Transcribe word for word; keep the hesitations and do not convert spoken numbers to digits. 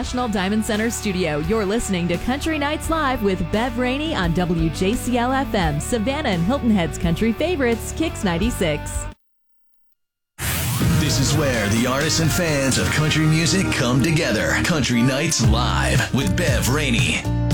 National Diamond Center studio. You're listening to Country Nights Live with Bev Rainey on W J C L F M, Savannah and Hilton Head's country favorites, Kicks ninety-six. This is where the artists and fans of country music come together. Country Nights Live with Bev Rainey.